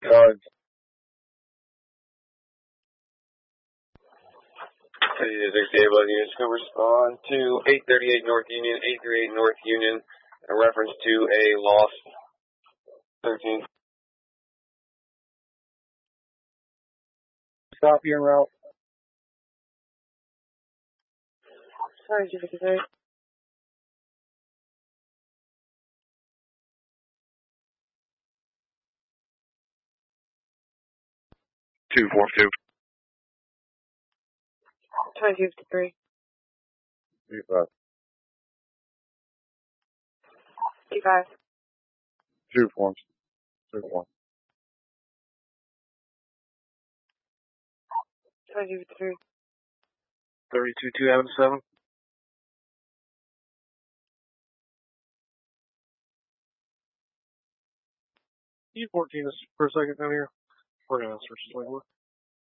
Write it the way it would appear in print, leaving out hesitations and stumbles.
God. 68 units can respond to 838 North Union, 838 North Union, in reference to a lost 13. Stop you en route. Sorry, 253. Two, 4-2. 2253. 3-5. 55. 2 forms. 2-1. 2253. 32-2 Adam 7. E14 is per second down here. We're gonna switch to language.